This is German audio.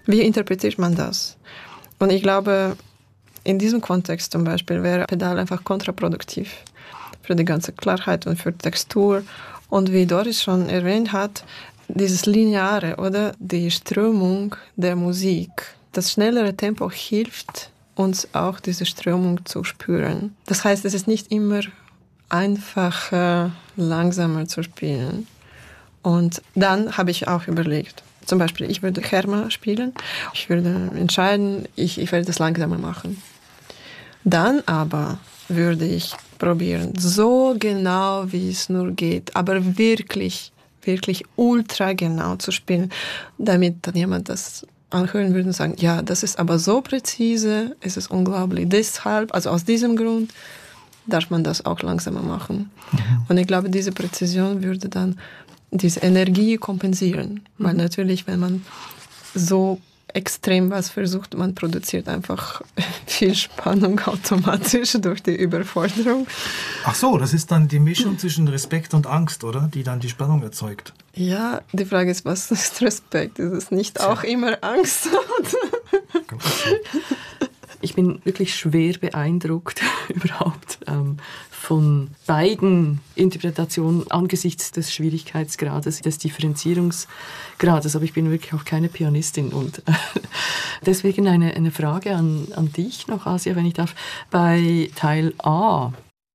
Wie interpretiert man das? Und ich glaube, in diesem Kontext zum Beispiel wäre Pedal einfach kontraproduktiv für die ganze Klarheit und für Textur. Und wie Doris schon erwähnt hat, dieses Lineare oder die Strömung der Musik, das schnellere Tempo hilft uns auch, diese Strömung zu spüren. Das heißt, es ist nicht immer einfach langsamer zu spielen. Und dann habe ich auch überlegt, zum Beispiel, ich würde Herma spielen, ich würde entscheiden, ich werde das langsamer machen. Dann aber würde ich probieren, so genau wie es nur geht, aber wirklich, wirklich ultra genau zu spielen, damit dann jemand das anhören würde und sagen, ja, das ist aber so präzise, es ist unglaublich. Deshalb, also aus diesem Grund, darf man das auch langsamer machen. Und ich glaube, diese Präzision würde dann diese Energie kompensieren. Weil natürlich, wenn man so extrem was versucht, man produziert einfach viel Spannung automatisch durch die Überforderung. Ach so, das ist dann die Mischung zwischen Respekt und Angst, oder? Die dann die Spannung erzeugt. Ja, die Frage ist, was ist Respekt? Ist es nicht auch immer Angst? Ich bin wirklich schwer beeindruckt überhaupt von beiden Interpretationen angesichts des Schwierigkeitsgrades, des Differenzierungsgrades. Aber ich bin wirklich auch keine Pianistin. Und deswegen eine Frage an dich noch, Asia, wenn ich darf. Bei Teil A